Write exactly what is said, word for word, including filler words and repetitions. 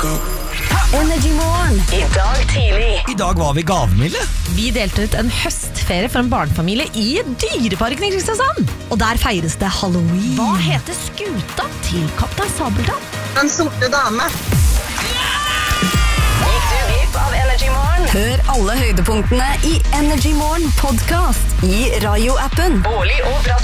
Energy Morgen. I dag tidlig. I dag var vi gavmilde. Vi delte ut en høstferie for en barnefamilie i Dyreparken i Kristiansand. Og der feires det Halloween. Hva heter skuta til Kaptein Sabeltann? Den sorte dame. Gikk du glipp av Energy Morgen? Hør alle høydepunktene i Energy Morgen podcast i Radio-appen. Bårli og Bratt